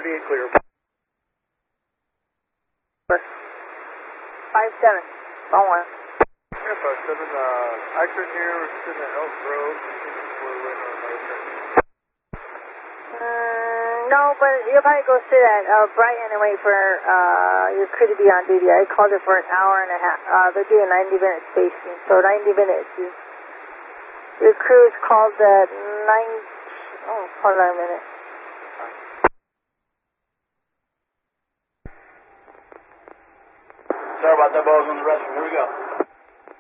be clear. 57, on 1. Yeah, 57, Akron here, we're sitting at Elk Grove. We're waiting on another train. No, but you'll probably go sit at Brighton and wait for your crew to be on duty. I called it for an hour and a half. They're doing 90-minute spacing, so 90 minutes. Your crew is called at 9. Oh, hold on a minute. Sorry about that, boys. On the rest, here we go.